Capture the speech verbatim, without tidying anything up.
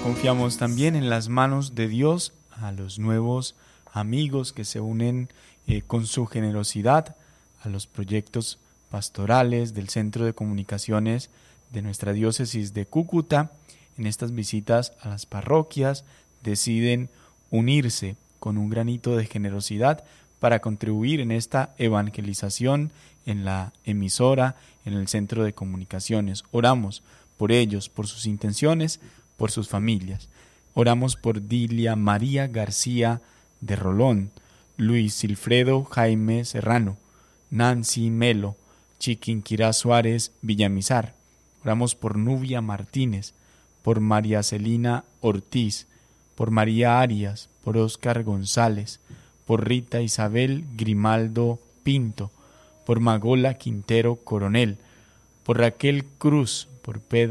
Confiamos también en las manos de Dios a los nuevos amigos que se unen eh, con su generosidad a los proyectos pastorales del Centro de Comunicaciones de nuestra diócesis de Cúcuta. En estas visitas a las parroquias deciden unirse con un granito de generosidad para contribuir en esta evangelización en la emisora, en el Centro de Comunicaciones. Oramos por ellos, por sus intenciones, por sus familias. Oramos por Dilia María García de Rolón, Luis Silfredo Jaime Serrano, Nancy Melo, Chiquinquirá Suárez Villamizar. Oramos por Nubia Martínez, por María Celina Ortiz, por María Arias, por Óscar González, por Rita Isabel Grimaldo Pinto, por Magola Quintero Coronel, por Raquel Cruz, por Pedro